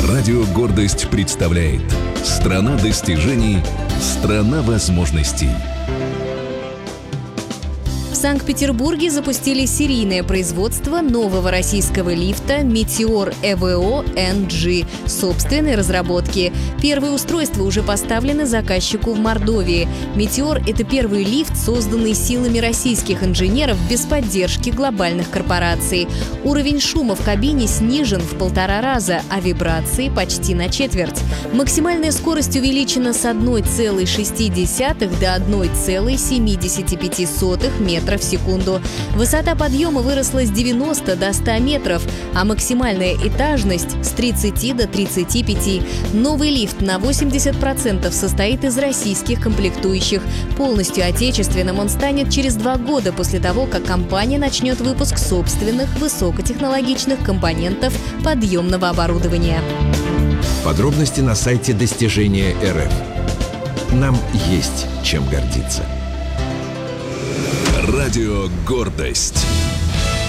Радио «Гордость» представляет «Страна достижений, страна возможностей». В Санкт-Петербурге запустили серийное производство нового российского лифта «Метеор EVO NG» собственной разработки. Первые устройства уже поставлены заказчику в Мордовии. «Метеор» — это первый лифт, созданный силами российских инженеров без поддержки глобальных корпораций. Уровень шума в кабине снижен в 1,5 раза, а вибрации почти на четверть. Максимальная скорость увеличена с 1,6 до 1,75 метра в секунду. Высота подъема выросла с 90 до 100 метров, а максимальная этажность с 30 до 35. Новый лифт на 80% состоит из российских комплектующих. Полностью отечественным он станет через 2 года после того, как компания начнет выпуск собственных высокотехнологичных компонентов подъемного оборудования. Подробности на сайте Достижения РФ. Нам есть чем гордиться. Радио «Гордость».